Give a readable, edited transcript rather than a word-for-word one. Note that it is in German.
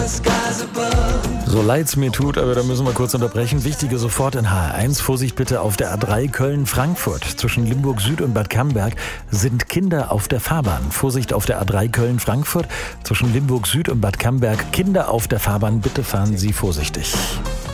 So leid's mir tut, aber da müssen wir kurz unterbrechen. Wichtige sofort in HR1. Vorsicht bitte auf der A3 Köln-Frankfurt. Zwischen Limburg Süd und Bad Camberg sind Kinder auf der Fahrbahn. Vorsicht auf der A3 Köln-Frankfurt. Zwischen Limburg Süd und Bad Camberg Kinder auf der Fahrbahn. Bitte fahren Sie vorsichtig.